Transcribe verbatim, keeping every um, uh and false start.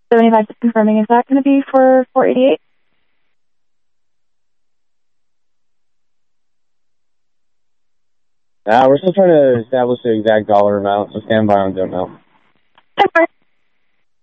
seventy-five, just confirming, is that going to be for four eighty-eight? Uh, we're still trying to establish the exact dollar amount, so stand by on don't know. That's fine.